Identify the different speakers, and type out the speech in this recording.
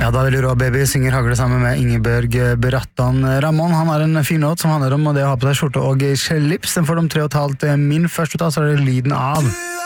Speaker 1: Ja, da vil du rå baby, synger Hagle sammen med Ingeborg Brattan. Ramon, han har en fin låt som handler om det å ha på seg skjorte og slips. Den får de 3,5 min først ut av, så er det lyden av.